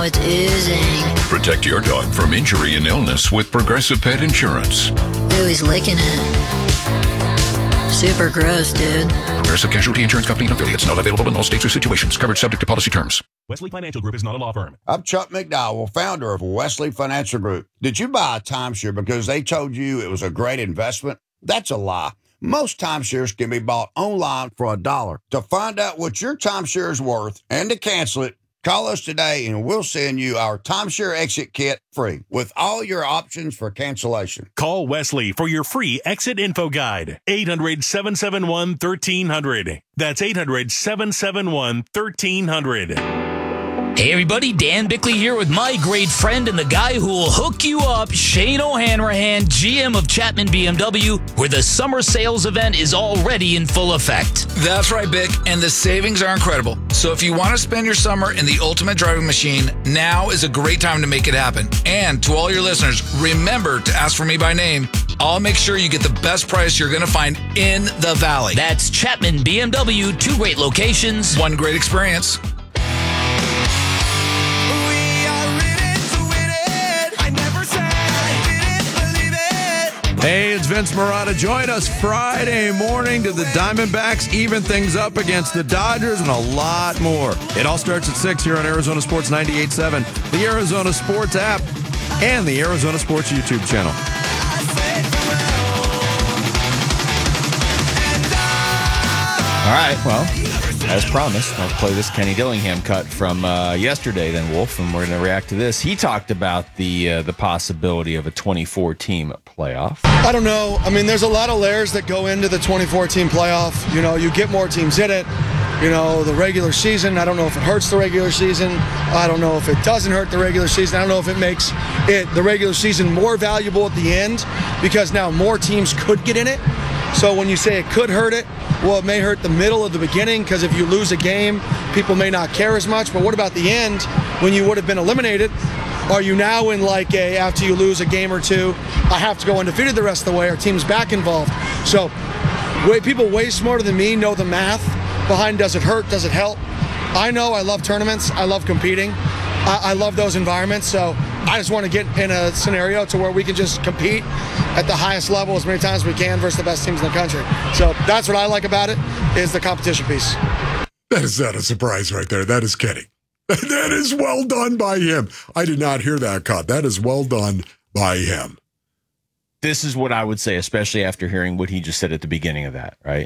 now it's oozing. Protect your dog from injury and illness with Progressive Pet Insurance. Ooh, he's licking it. Super gross, dude. Progressive Casualty Insurance Company and affiliates. Not available in all states or situations. Covered subject to policy terms. Wesley Financial Group is not a law firm. I'm Chuck McDowell, founder of Wesley Financial Group. Did you buy a timeshare because they told you it was a great investment? That's a lie. Most timeshares can be bought online for $1. To find out what your timeshare is worth and to cancel it, call us today and we'll send you our timeshare exit kit free with all your options for cancellation. Call Wesley for your free exit info guide. 800-771-1300. That's 800-771-1300. Hey everybody, Dan Bickley here with my great friend and the guy who will hook you up, Shane O'Hanrahan, GM of Chapman BMW, where the summer sales event is already in full effect. That's right, Bick, and the savings are incredible. So if you want to spend your summer in the ultimate driving machine, now is a great time to make it happen. And to all your listeners, remember to ask for me by name. I'll make sure you get the best price you're going to find in the Valley. That's Chapman BMW, 2 great locations, 1 great experience. Hey, it's Vince Marotta. Join us Friday morning to the Diamondbacks even things up against the Dodgers and a lot more. It all starts at 6 here on Arizona Sports 98.7, the Arizona Sports app, and the Arizona Sports YouTube channel. All right, well, as promised, I'll play this Kenny Dillingham cut from yesterday, then, Wolf, and we're going to react to this. He talked about the possibility of a 24-team playoff. I don't know. I mean, there's a lot of layers that go into the 24-team playoff. You know, you get more teams in it. You know, the regular season, I don't know if it hurts the regular season. I don't know if it doesn't hurt the regular season. I don't know if it makes the regular season more valuable at the end because now more teams could get in it. So when you say it could hurt it, well, it may hurt the middle of the beginning because if you lose a game, people may not care as much. But what about the end when you would have been eliminated? Are you now in like after you lose a game or two, I have to go undefeated the rest of the way, our team's back involved. So people way smarter than me know the math behind does it hurt, does it help? I know I love tournaments. I love competing. I love those environments. So I just want to get in a scenario to where we can just compete at the highest level as many times as we can versus the best teams in the country. So that's what I like about it, is the competition piece. That is not a surprise right there. That is Kenny. That is well done by him. I did not hear that cut. That is well done by him. This is what I would say, especially after hearing what he just said at the beginning of that, right?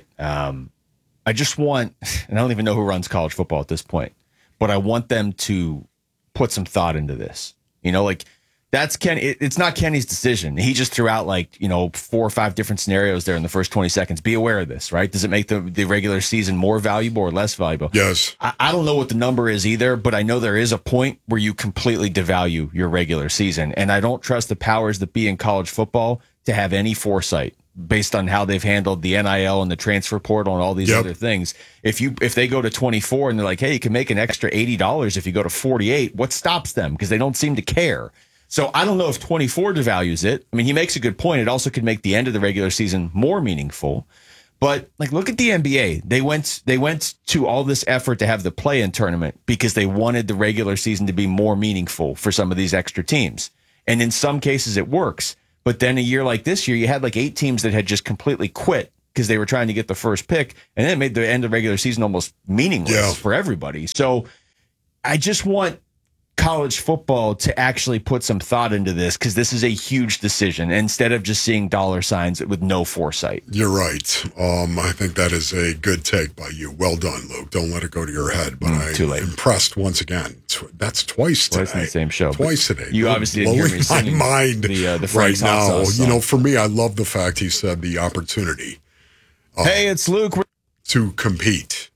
I just want, and I don't even know who runs college football at this point, but I want them to put some thought into this. You know, like, that's Kenny. It's not Kenny's decision. He just threw out 4 or 5 different scenarios there in the first 20 seconds. Be aware of this, right? Does it make the regular season more valuable or less valuable? Yes. I don't know what the number is either, but I know there is a point where you completely devalue your regular season. And I don't trust the powers that be in college football to have any foresight based on how they've handled the NIL and the transfer portal and all these other things. If they go to 24 and they're like, hey, you can make an extra $80 if you go to 48, what stops them? Because they don't seem to care. So I don't know if 24 devalues it. I mean, he makes a good point. It also could make the end of the regular season more meaningful. But look at the NBA. They went to all this effort to have the play-in tournament because they wanted the regular season to be more meaningful for some of these extra teams. And in some cases it works. But then a year like this year, you had 8 teams that had just completely quit because they were trying to get the first pick, and then it made the end of the regular season almost meaningless for everybody. So I just want college football to actually put some thought into this because this is a huge decision instead of just seeing dollar signs with no foresight. You're right. I think that is a good take by you. Well done, Luke. Don't let it go to your head. But I'm impressed once again. That's twice today. Twice in the same show. Twice today. You obviously didn't hear me singing my mind the right now. You know, for me, I love the fact he said the opportunity. Hey, it's Luke. To compete.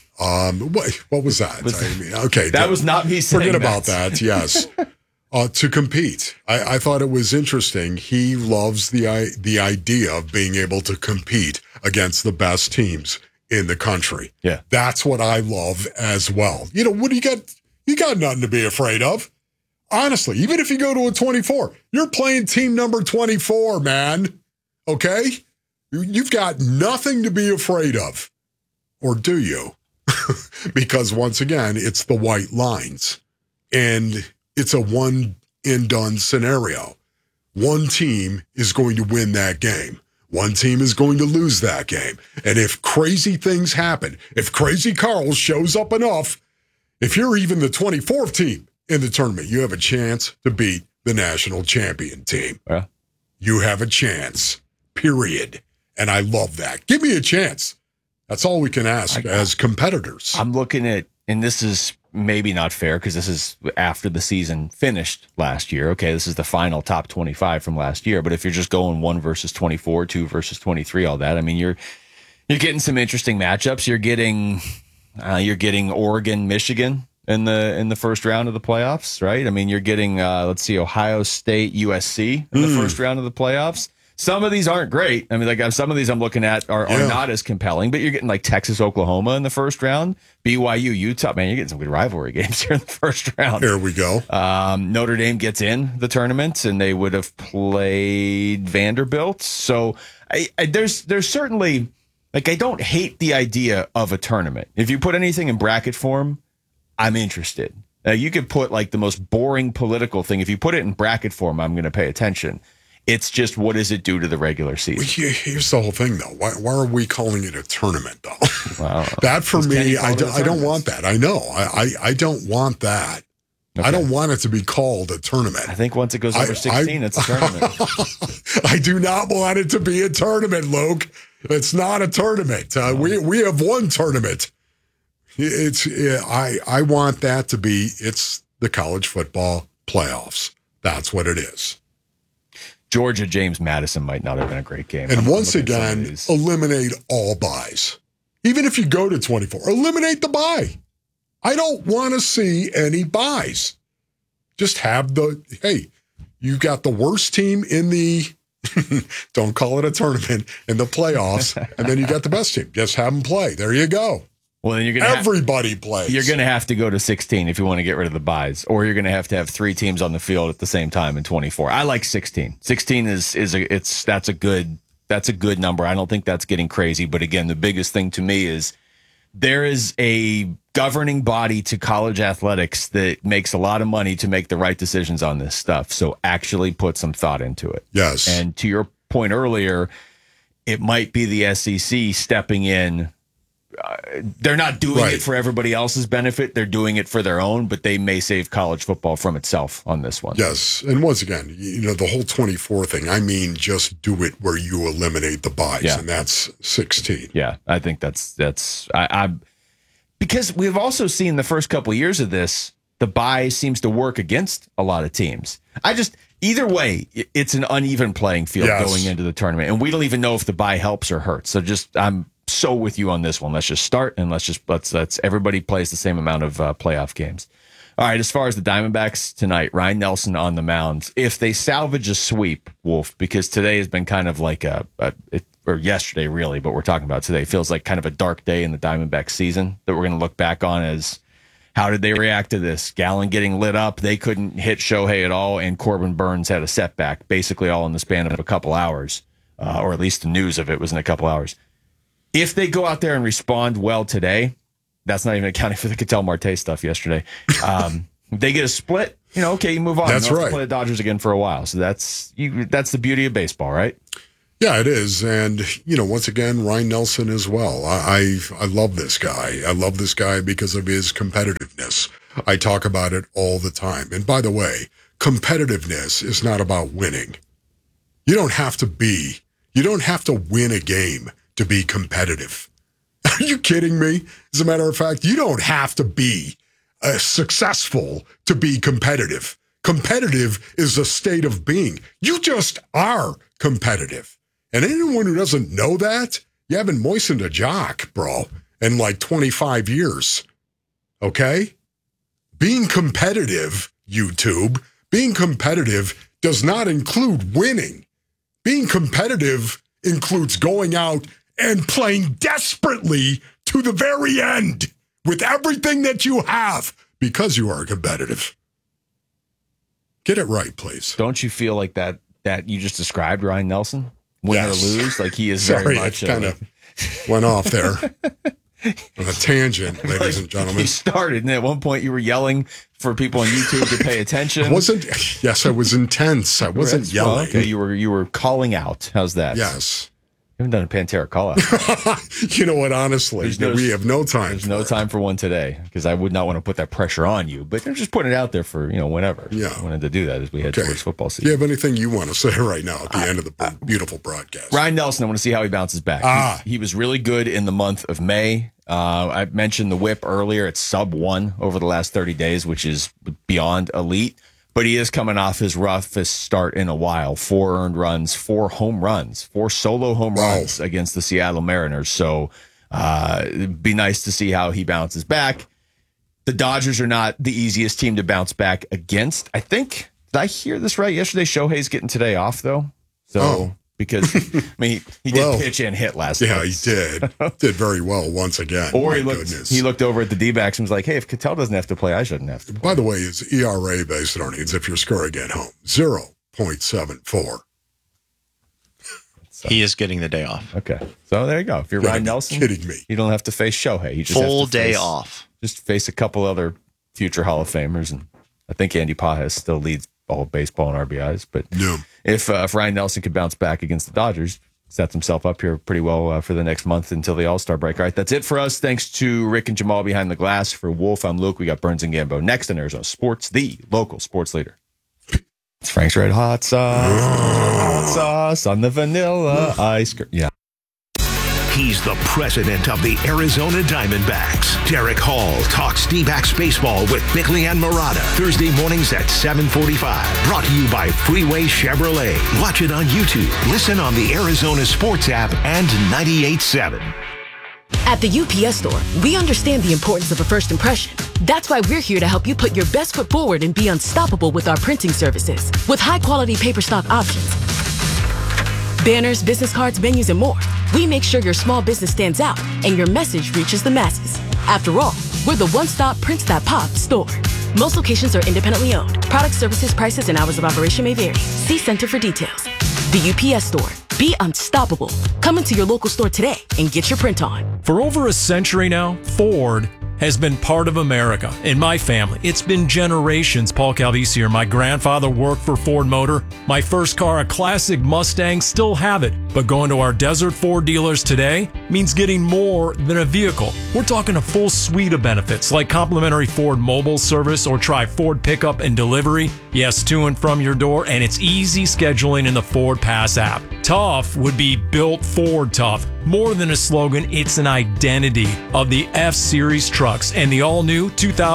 What was that? Okay. That was not me saying Forget about that, yes. To compete. I thought it was interesting. He loves the idea of being able to compete against the best teams in the country. Yeah. That's what I love as well. You know, what do you got? You got nothing to be afraid of. Honestly, even if you go to a 24, you're playing team number 24, man. Okay? You've got nothing to be afraid of. Or do you? Because once again, it's the white lines. and it's a one and done scenario. One team is going to win that game. One team is going to lose that game. And if crazy things happen, if Crazy Carl shows up enough, if you're even the 24th team in the tournament, you have a chance to beat the national champion team. Yeah. You have a chance, period. And I love that. Give me a chance. That's all we can ask as competitors. I'm looking at, and this is maybe not fair because this is after the season finished last year. Okay, this is the final top 25 from last year. But if you're just going 1 versus 24, 2 versus 23, all that, I mean, you're getting some interesting matchups. You're getting Oregon, Michigan in the first round of the playoffs, right? I mean, you're getting Ohio State, USC in the first round of the playoffs. Some of these aren't great. I mean, like some of these I'm looking at are not as compelling, but you're getting like Texas, Oklahoma in the first round, BYU, Utah. Man, you're getting some good rivalry games here in the first round. Here we go. Notre Dame gets in the tournament, and they would have played Vanderbilt. So there's certainly, like, I don't hate the idea of a tournament. If you put anything in bracket form, I'm interested. You could put like the most boring political thing. If you put it in bracket form, I'm going to pay attention. It's just, what does it do to the regular season? Here's the whole thing, though. Why are we calling it a tournament, though? Wow. That, for me, I don't want that. I know. I don't want that. Okay. I don't want it to be called a tournament. I think once it goes over 16, it's a tournament. I do not want it to be a tournament, Luke. It's not a tournament. We have one tournament. I want that to be, it's the college football playoffs. That's what it is. Georgia, James Madison might not have been a great game. And once again, eliminate all buys. Even if you go to 24, eliminate the buy. I don't want to see any buys. Just have hey, you got the worst team in the, don't call it a tournament, in the playoffs, and then you got the best team. Just have them play. There you go. Well, then everybody plays. You're going to have to go to 16 if you want to get rid of the buys, or you're going to have 3 teams on the field at the same time in 24. I like 16. 16 that's a good number. I don't think that's getting crazy, but again, the biggest thing to me is there is a governing body to college athletics that makes a lot of money to make the right decisions on this stuff. So actually put some thought into it. Yes. And to your point earlier, it might be the SEC stepping in. They're not doing it for everybody else's benefit. They're doing it for their own, but they may save college football from itself on this one. Yes. And once again, the whole 24 thing, I mean, just do it where you eliminate the buys, and that's 16. Yeah, I think that's because we've also seen the first couple of years of this, the buy seems to work against a lot of teams. Either way, it's an uneven playing field going into the tournament, and we don't even know if the buy helps or hurts. So I'm so with you on this one. Let's just start, and let's everybody plays the same amount of playoff games. All right, as far as the Diamondbacks tonight, Ryan Nelson on the mound. If they salvage a sweep, Wolf, because today has been kind of like or yesterday really, but we're talking about today, feels like kind of a dark day in the Diamondbacks season that we're going to look back on as how did they react to this? Gallen getting lit up, they couldn't hit Shohei at all, and Corbin Burns had a setback, basically all in the span of a couple hours, or at least the news of it was in a couple hours. If they go out there and respond well today, that's not even accounting for the Ketel Marte stuff yesterday. They get a split, okay, you move on. That's you don't right. have to play the Dodgers again for a while. So that's the beauty of baseball, right? Yeah, it is. And, once again, Ryan Nelson as well. I love this guy. I love this guy because of his competitiveness. I talk about it all the time. And by the way, competitiveness is not about winning. You don't have to win a game to be competitive. Are you kidding me? As a matter of fact, you don't have to be successful to be competitive. Competitive is a state of being. You just are competitive. And anyone who doesn't know that, you haven't moistened a jock, bro, in like 25 years. Okay? Being competitive, YouTube, being competitive does not include winning. Being competitive includes going out and playing desperately to the very end with everything that you have because you are competitive. Get it right, please. Don't you feel like that you just described Ryan Nelson? Win or lose, like he is very much kind of went off there. On a tangent, ladies and gentlemen. You started, and at one point you were yelling for people on YouTube to pay attention. Yes, I was intense. I wasn't yelling. Well, okay, you were calling out. How's that? Yes. You haven't done a Pantera call out. You know what? Honestly, we have no time. There's no time for one today because I would not want to put that pressure on you. But I'm just putting it out there for whenever. Yeah. I wanted to do that as we head towards football Do season. you have anything you want to say right now at the end of the beautiful broadcast? Ryan Nelson, I want to see how he bounces back. He was really good in the month of May. I mentioned the whip earlier. It's sub 1 over the last 30 days, which is beyond elite. But he is coming off his roughest start in a while. 4 earned runs, 4 home runs, 4 solo home runs against the Seattle Mariners. So it'd be nice to see how he bounces back. The Dodgers are not the easiest team to bounce back against. I think, did I hear this right? Yesterday, Shohei's getting today off, though. So because, he did pitch and hit last night. Yeah, he did. Did very well once again. Or he looked over at the D-backs and was like, hey, if Cattell doesn't have to play, I shouldn't have to play. By the way, his ERA based on earnings, if you're scoring at home, 0.74. He is getting the day off. Okay. So there you go. If you're Ryan Nelson, kidding me. You don't have to face Shohei. You just full have to day off. Just face a couple other future Hall of Famers. And I think Andy Pajes still leads all of baseball in RBIs. But if Ryan Nelson could bounce back against the Dodgers, sets himself up here pretty well for the next month until the All-Star break. All right, that's it for us. Thanks to Rick and Jamal behind the glass. For Wolf, I'm Luke. We got Burns and Gambo next in Arizona Sports, the local sports leader. It's Frank's Red Hot Sauce. Hot sauce on the vanilla ice cream. Yeah. He's the president of the Arizona Diamondbacks. Derek Hall talks D-backs baseball with Bickley and Murata. Thursday mornings at 7:45. Brought to you by Freeway Chevrolet. Watch it on YouTube. Listen on the Arizona Sports app and 98.7. At the UPS Store, we understand the importance of a first impression. That's why we're here to help you put your best foot forward and be unstoppable with our printing services. With high-quality paper stock options, banners, business cards, menus, and more, we make sure your small business stands out and your message reaches the masses. After all, we're the one-stop prints that pop store. Most locations are independently owned. Product, services, prices, and hours of operation may vary. See Center for details. The UPS Store. Be unstoppable. Come into your local store today and get your print on. For over a century now, Ford has been part of America. In my family, it's been generations. Paul Calvisi here. My grandfather worked for Ford Motor. My first car, a classic Mustang, still have it. But going to our Desert Ford dealers today means getting more than a vehicle. We're talking a full suite of benefits like complimentary Ford mobile service or try Ford pickup and delivery. Yes, to and from your door, and it's easy scheduling in the Ford Pass app. Tough would be built Ford tough. More than a slogan, it's an identity of the F-Series trucks. And the all-new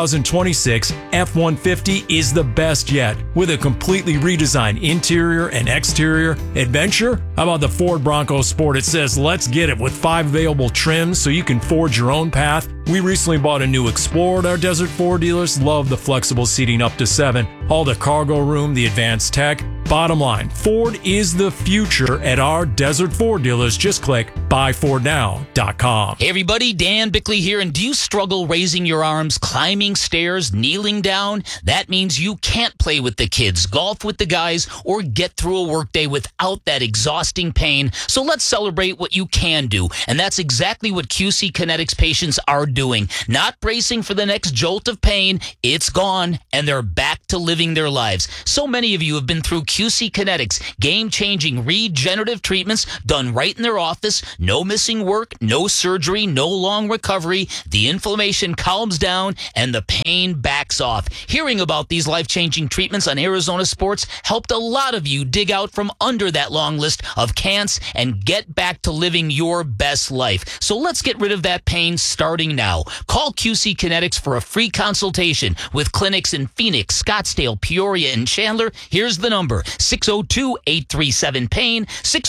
2026 F-150 is the best yet. With a completely redesigned interior and exterior adventure, how about the Ford Bronco Sport? It says, let's get it, with 5 available trims so you can forge your own path. We recently bought a new Explorer at our Desert Ford dealers. Love the flexible seating up to 7. All the cargo room, the advanced tech. Bottom line, Ford is the future at our Desert Ford dealers. Just click buyfordnow.com. Hey everybody, Dan Bickley here, and do you struggle raising your arms, climbing stairs, kneeling down? That means you can't play with the kids, golf with the guys, or get through a workday without that exhausting pain. So let's celebrate what you can do, and that's exactly what QC Kinetics patients are doing. Not bracing for the next jolt of pain, it's gone, and they're back to living their lives. So many of you have been through QC Kinetics, game-changing regenerative treatments done right in their office. No missing work, no surgery, no long recovery. The inflammation calms down and the pain backs off. Hearing about these life-changing treatments on Arizona Sports helped a lot of you dig out from under that long list of can'ts and get back to living your best life. So let's get rid of that pain starting now. Call QC Kinetics for a free consultation with clinics in Phoenix, Scottsdale, Peoria, and Chandler. Here's the number, 602-837-PAIN,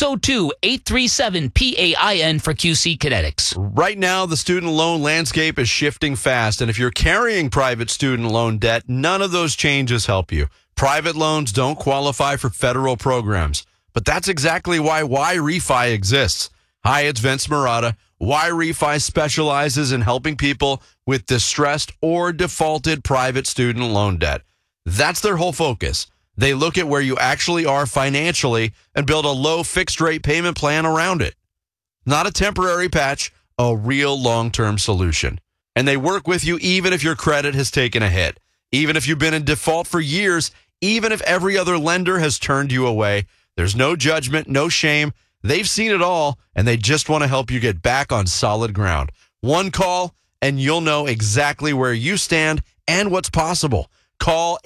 602-837-PAIN for QC Kinetics. Right now, the student loan landscape is shifting fast, and if you're carrying private student loan debt, none of those changes help you. Private loans don't qualify for federal programs, but that's exactly why YRefi exists. Hi, it's Vince Murata. YRefi specializes in helping people with distressed or defaulted private student loan debt. That's their whole focus. They look at where you actually are financially and build a low fixed rate payment plan around it. Not a temporary patch, a real long-term solution. And they work with you even if your credit has taken a hit, even if you've been in default for years, even if every other lender has turned you away. There's no judgment, no shame. They've seen it all, and they just want to help you get back on solid ground. One call, and you'll know exactly where you stand and what's possible. Call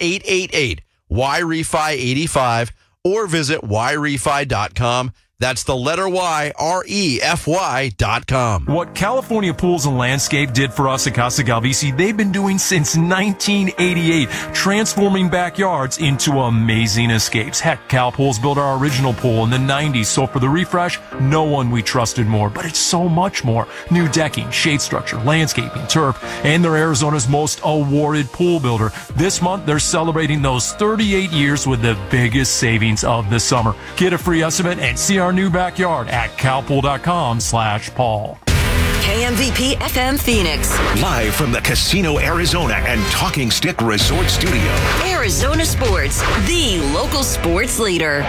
888-YREFI85 or visit YREFI.com. That's the letter Y, REFY.com. What California Pools and Landscape did for us at Casa Galvisi, they've been doing since 1988, transforming backyards into amazing escapes. Heck, Cal Pools built our original pool in the 90s, so for the refresh, no one we trusted more. But it's so much more. New decking, shade structure, landscaping, turf, and they're Arizona's most awarded pool builder. This month, they're celebrating those 38 years with the biggest savings of the summer. Get a free estimate and see our new backyard at calpool.com/Paul. KMVP FM Phoenix. Live from the Casino Arizona and Talking Stick Resort Studio. Arizona Sports, the local sports leader.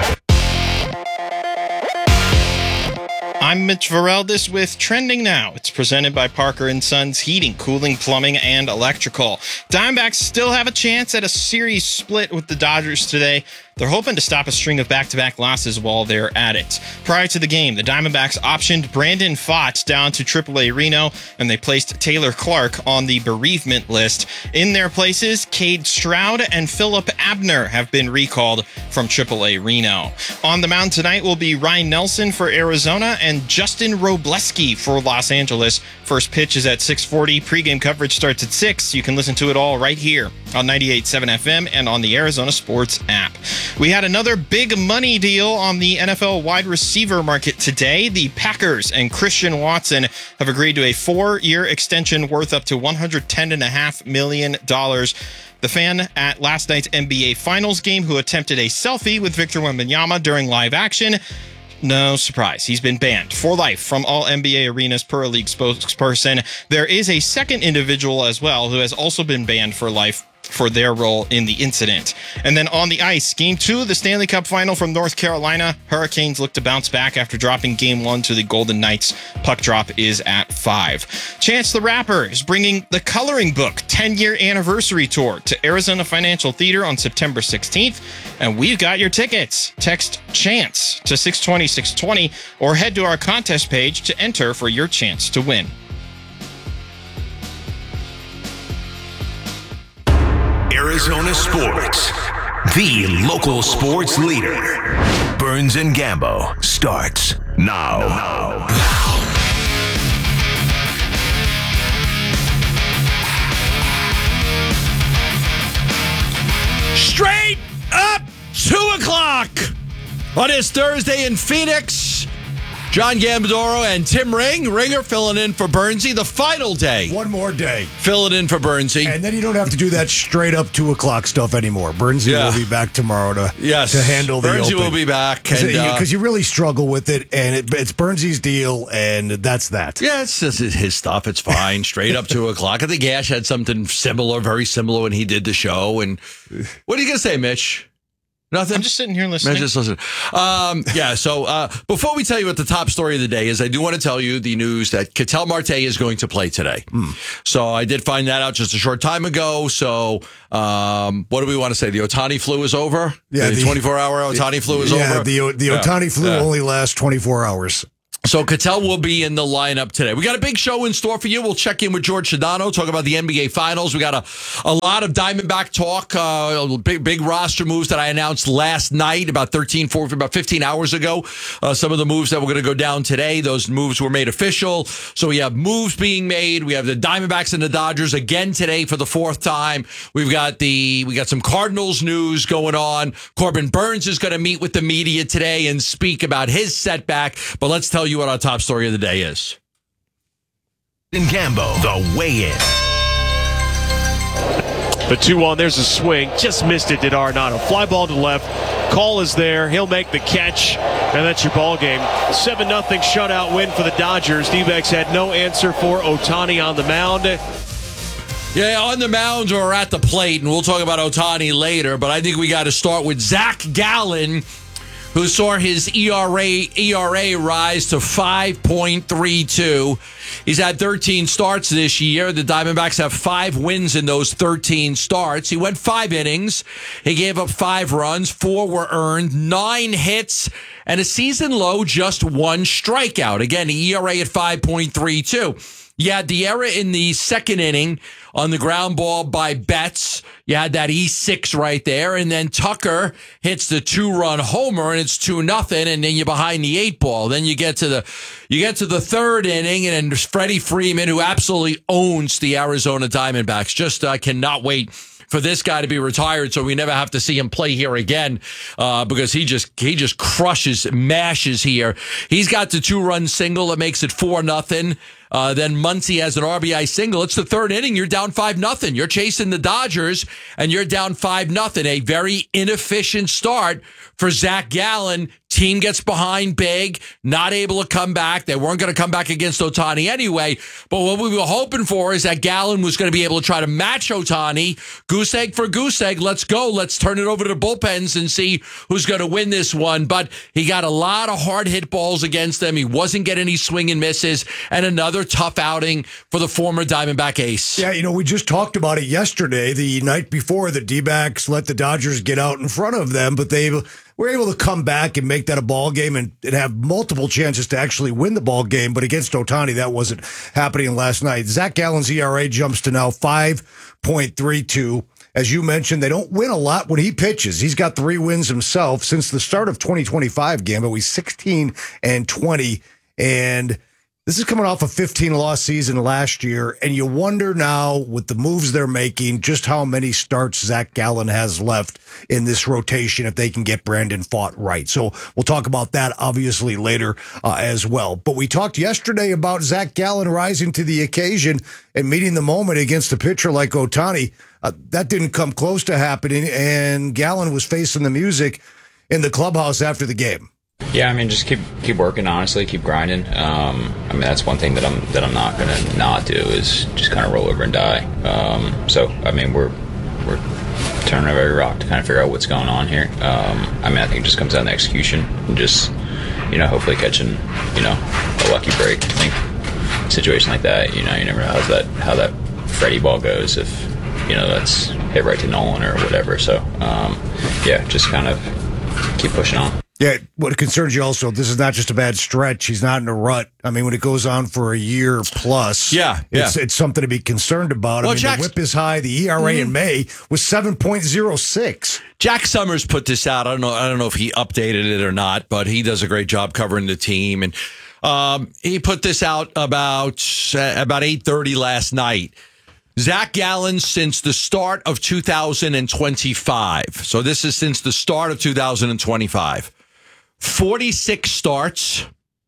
I'm Mitch Vareldes with Trending Now. It's presented by Parker & Sons Heating, Cooling, Plumbing, and Electrical. Diamondbacks still have a chance at a series split with the Dodgers today. They're hoping to stop a string of back-to-back losses while they're at it. Prior to the game, the Diamondbacks optioned Brandon Pfaadt down to AAA Reno, and they placed Taylor Clark on the bereavement list. In their places, Cade Stroud and Philip Abner have been recalled from AAA Reno. On the mound tonight will be Ryan Nelson for Arizona and Justin Robleski for Los Angeles. First pitch is at 6:40. Pre-game coverage starts at 6. You can listen to it all right here on 98.7 FM and on the Arizona Sports app. We had another big money deal on the NFL wide receiver market today. The Packers and Christian Watson have agreed to a 4-year extension worth up to $110.5 million. The fan at last night's NBA Finals game who attempted a selfie with Victor Wembanyama during live action, no surprise, he's been banned for life from all NBA arenas per a league spokesperson. There is a second individual as well who has also been banned for life for their role in the incident. And then on the ice, Game 2 of the Stanley Cup Final from North Carolina. Hurricanes look to bounce back after dropping Game 1 to the Golden Knights. Puck drop is at 5. Chance the Rapper is bringing the Coloring Book 10-year anniversary tour to Arizona Financial Theater on September 16th. And we've got your tickets. Text CHANCE to 620-620 or head to our contest page to enter for your chance to win. Arizona Sports, the local sports leader. Burns and Gambo starts now. Straight up 2 o'clock on this Thursday in Phoenix. John Gambadoro and Tim Ringer filling in for Bernsey. The final day. One more day. Filling in for Bernsey. And then you don't have to do that straight up 2 o'clock stuff anymore. Bernsey will be back tomorrow to handle the Bernsey open. will be back. Because you really struggle with it, and it's Bernsey's deal, and that's that. Yeah, it's just his stuff. It's fine. Straight up 2 o'clock. I think Ash had something similar, very similar when he did the show. And what are you going to say, Mitch? Nothing? I'm just sitting here listening. Just listening. So before we tell you what the top story of the day is, I do want to tell you the news that Ketel Marte is going to play today. So I did find that out just a short time ago. So what do we want to say? The Ohtani flu is over? Yeah, the 24-hour Ohtani flu is over? Yeah, the Ohtani flu only lasts 24 hours. So Ketel will be in the lineup today. We got a big show in store for you. We'll check in with George Sedano, talk about the NBA Finals. We got a lot of Diamondback talk, big roster moves that I announced last night, about 15 hours ago. Some of the moves that we're going to go down today, those moves were made official. So we have moves being made. We have the Diamondbacks and the Dodgers again today for the 4th time. We got some Cardinals news going on. Corbin Burns is going to meet with the media today and speak about his setback. But let's tell you what our top story of the day is. In Gambo, the weigh-in. The 2-1, there's a swing. Just missed it, did Arenado. Fly ball to left. Call is there. He'll make the catch, and that's your ball game. 7-0 shutout win for the Dodgers. D-backs had no answer for Ohtani on the mound. Yeah, on the mound or at the plate, and we'll talk about Ohtani later, but I think we got to start with Zach Gallen, who saw his ERA rise to 5.32. He's had 13 starts this year. The Diamondbacks have 5 wins in those 13 starts. He went 5 innings. He gave up 5 runs. 4 were earned, 9 hits, and a season low, just 1 strikeout. Again, the ERA at 5.32. You had the error in the second inning on the ground ball by Betts. You had that E6 right there. And then Tucker hits the 2-run homer, and it's 2-0. And then you're behind the 8 ball. Then you get to the third inning, and then Freddie Freeman, who absolutely owns the Arizona Diamondbacks. Just cannot wait for this guy to be retired, so we never have to see him play here again, because he just crushes, mashes here. He's got the 2-run single that makes it 4-0. Then Muncy has an RBI single. It's the third inning. You're down 5-0. You're chasing the Dodgers, and you're down 5-0. A very inefficient start for Zach Gallen. Team gets behind big, not able to come back. They weren't going to come back against Ohtani anyway. But what we were hoping for is that Gallen was going to be able to try to match Ohtani. Goose egg for goose egg. Let's go. Let's turn it over to the bullpens and see who's going to win this one. But he got a lot of hard hit balls against them. He wasn't getting any swing and misses. And another tough outing for the former Diamondback ace. Yeah, we just talked about it yesterday. The night before, the D-backs let the Dodgers get out in front of them, but they were able to come back and make that a ball game and have multiple chances to actually win the ball game. But against Ohtani, that wasn't happening last night. Zach Gallen's ERA jumps to now 5.32. As you mentioned, they don't win a lot when he pitches. He's got 3 wins himself since the start of 2025 game. But he's 16-20, and this is coming off a 15-loss season last year, and you wonder now, with the moves they're making, just how many starts Zach Gallen has left in this rotation if they can get Brandon Pfaadt right. So we'll talk about that, obviously, later as well. But we talked yesterday about Zach Gallen rising to the occasion and meeting the moment against a pitcher like Ohtani. That didn't come close to happening, and Gallen was facing the music in the clubhouse after the game. Yeah, I mean, just keep working. Honestly, keep grinding. I mean, that's one thing that I'm not gonna not do is just kind of roll over and die. So I mean, we're turning over every rock to kind of figure out what's going on here. I mean, I think it just comes down to execution and just hopefully catching a lucky break. I think a situation like that, you never know how that Freddie ball goes if that's hit right to Nolan or whatever. So yeah, just kind of keep pushing on. Yeah, what concerns you also, this is not just a bad stretch. He's not in a rut. I mean, when it goes on for a year plus, it's something to be concerned about. Well, the whip is high. The ERA in May was 7.06. Jack Summers put this out. I don't know if he updated it or not, but he does a great job covering the team. And he put this out about 8:30 last night. Zach Gallen since the start of 2025. So this is since the start of 2025. 46 starts,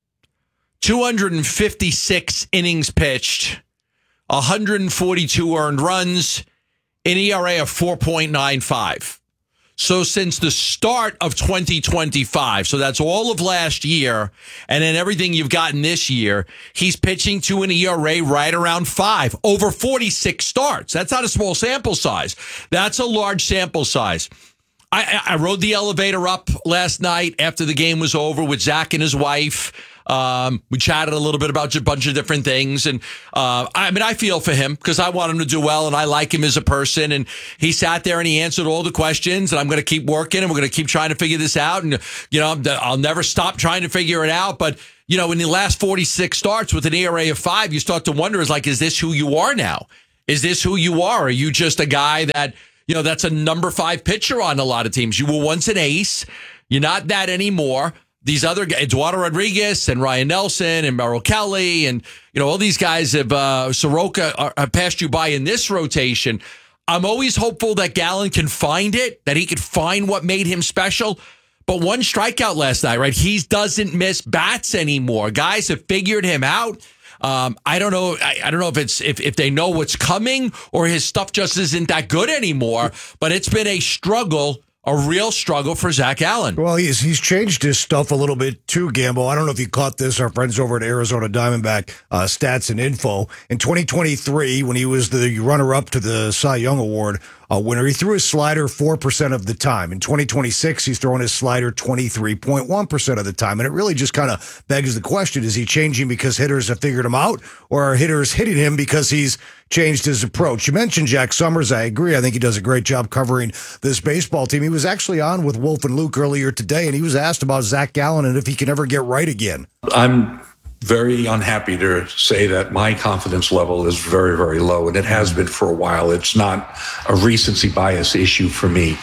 256 innings pitched, 142 earned runs, an ERA of 4.95. So since the start of 2025, so that's all of last year, and then everything you've gotten this year, he's pitching to an ERA right around 5, over 46 starts. That's not a small sample size. That's a large sample size. I rode the elevator up last night after the game was over with Zach and his wife. We chatted a little bit about a bunch of different things. And I feel for him because I want him to do well and I like him as a person. And he sat there and he answered all the questions. And I'm going to keep working and we're going to keep trying to figure this out. And, I'll never stop trying to figure it out. But, in the last 46 starts with an ERA of 5, you start to wonder, is this who you are now? Is this who you are? Are you just a guy that, that's a number 5 pitcher on a lot of teams? You were once an ace. You're not that anymore. These other guys, Eduardo Rodriguez and Ryan Nelson and Merrill Kelly and, all these guys have, Soroka have passed you by in this rotation. I'm always hopeful that Gallen can find it, that he could find what made him special. But 1 strikeout last night, right? He doesn't miss bats anymore. Guys have figured him out. I don't know. I don't know if they know what's coming or his stuff just isn't that good anymore. But it's been a struggle, a real struggle for Zach Gallen. Well, he's changed his stuff a little bit too, Gambo. I don't know if you caught this. Our friends over at Arizona Diamondback Stats and Info in 2023, when he was the runner-up to the Cy Young Award, winner. He threw his slider 4% of the time. In 2026, he's throwing his slider 23.1% of the time. And it really just kind of begs the question, is he changing because hitters have figured him out, or are hitters hitting him because he's changed his approach? You mentioned Jack Summers. I agree. I think he does a great job covering this baseball team. He was actually on with Wolf and Luke earlier today, and he was asked about Zach Gallen and if he can ever get right again. I'm very unhappy to say that my confidence level is very, very low, and it has been for a while. It's not a recency bias issue for me.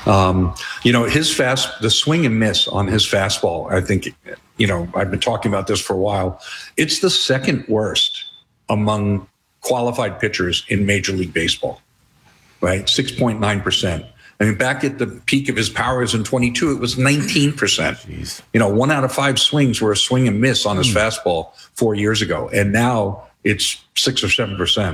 The swing and miss on his fastball, I think, I've been talking about this for a while. It's the second worst among qualified pitchers in Major League Baseball, right? 6.9%. I mean, back at the peak of his powers in 22, it was 19%. Jeez. 1 out of 5 swings were a swing and miss on his fastball 4 years ago. And now it's 6 or 7%.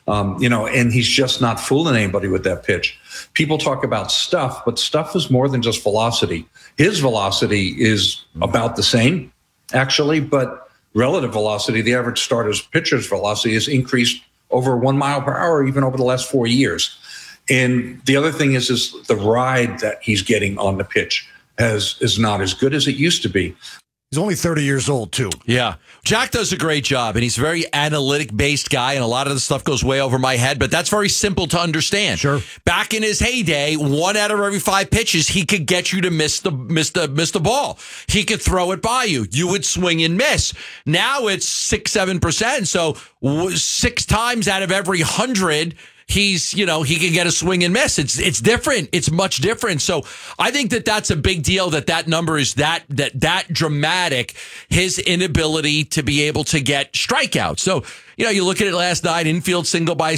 And he's just not fooling anybody with that pitch. People talk about stuff, but stuff is more than just velocity. His velocity is about the same, actually, but relative velocity, the average starter's pitcher's velocity has increased over 1 mile per hour, even over the last 4 years. And the other thing is the ride that he's getting on the pitch is not as good as it used to be. He's only 30 years old, too. Yeah. Jack does a great job, and he's a very analytic-based guy, and a lot of the stuff goes way over my head, but that's very simple to understand. Sure. Back in his heyday, 1 out of every 5 pitches, he could get you to miss the ball. He could throw it by you. You would swing and miss. Now it's 6-7%, so 6 times out of every 100, he can get a swing and miss. It's different. It's much different. So I think that's a big deal that number is that dramatic, his inability to be able to get strikeouts. So, you look at it last night, infield single by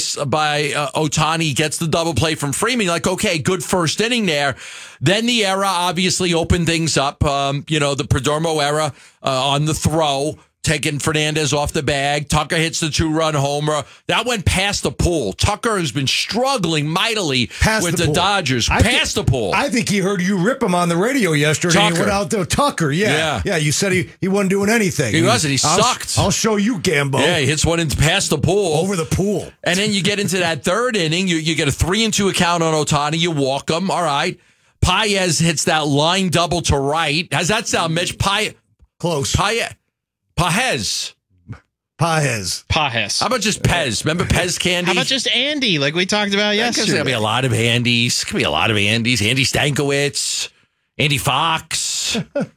Ohtani, gets the double play from Freeman. Like, okay, good first inning there. Then the era obviously opened things up. The Perdomo era on the throw, taking Fernandez off the bag. Tucker hits the 2-run homer. That went past the pool. Tucker has been struggling mightily with the Dodgers. Past the pool. I think he heard you rip him on the radio yesterday. Tucker. He went out there. Tucker, yeah. You said he wasn't doing anything. He wasn't. He sucked. I'll show you, Gambo. Yeah, he hits one past the pool. Over the pool. And then you get into that third inning. You get a 3-2 account on Ohtani. You walk him. All right. Paez hits that line double to right. How's that sound, Mitch? Close. Paez. How about just Pez? Remember Pez candy? How about just Andy, like we talked about yesterday? There's going to be a lot of Andys. Andy Stankiewicz, Andy Fox.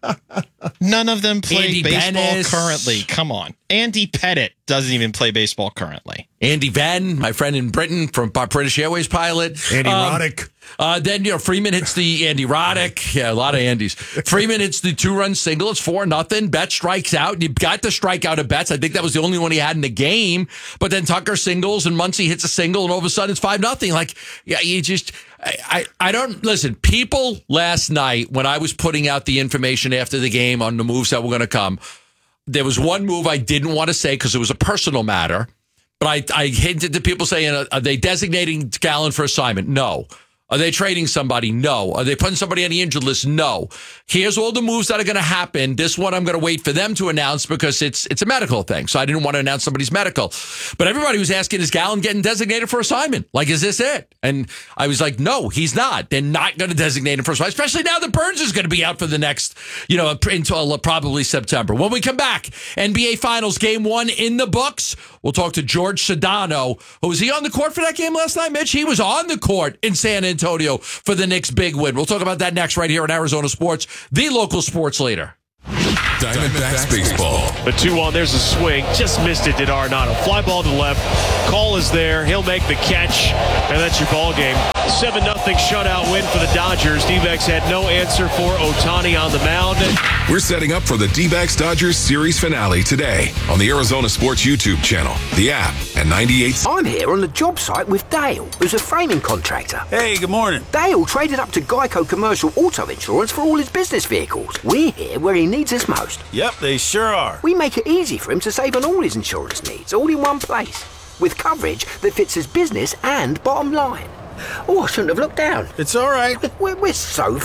None of them play Andy baseball Bennis. currently. Come on. Andy Pettit doesn't even play baseball currently. Andy Venn, my friend in Britain from British Airways pilot. Andy Roddick. Then, Freeman hits the Andy Roddick. Yeah, a lot of Andys. Freeman hits the 2-run single. It's 4-0. Betts strikes out. You got the strikeout of Betts. I think that was the only one he had in the game. But then Tucker singles and Muncy hits a single, and all of a sudden it's 5-0. Like, yeah, you just, I don't, listen, people last night when I was putting out the information after the game on the moves that were going to come, there was one move I didn't want to say because it was a personal matter. But I hinted to people saying, are they designating Gallen for assignment? No. Are they trading somebody? No. Are they putting somebody on the injured list? No. Here's all the moves that are going to happen. This one I'm going to wait for them to announce because it's a medical thing. So I didn't want to announce somebody's medical. But everybody was asking, is Gallen getting designated for assignment? Like, is this it? And I was like, no, he's not. They're not going to designate him for assignment, especially now that Burns is going to be out for the next, until probably September. When we come back, NBA Finals Game 1 in the books. We'll talk to George Sedano. Was he on the court for that game last night, Mitch? He was on the court in San Antonio for the Knicks' big win. We'll talk about that next right here on Arizona Sports, the local sports leader. Diamondbacks baseball. The 2-1, there's a swing. Just missed it, did Arenado. Fly ball to left. Call is there. He'll make the catch, and that's your ball game. 7-0 shutout win for the Dodgers. D-backs had no answer for Ohtani on the mound. We're setting up for the D-backs Dodgers series finale today on the Arizona Sports YouTube channel, the app, and 98. I'm here on the job site with Dale, who's a framing contractor. Hey, good morning. Dale traded up to Geico Commercial Auto Insurance for all his business vehicles. We're here where he needs us most. Yep, they sure are. We make it easy for him to save on all his insurance needs, all in one place, with coverage that fits his business and bottom line. Oh, I shouldn't have looked down. It's all right. We're so